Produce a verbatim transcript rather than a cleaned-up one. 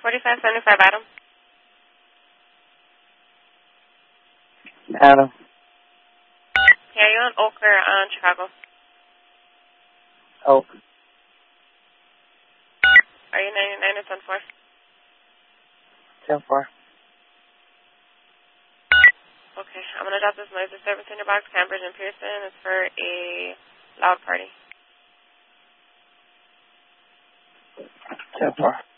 forty-five seventy-five Adam. Adam. Yeah, you on Oak or on Chicago? Oak. Are you ninety-nine or ten four? ten four. Okay, I'm going to drop this noise disturbance in your box, Cambridge and Pearson. It's for a loud party. ten four.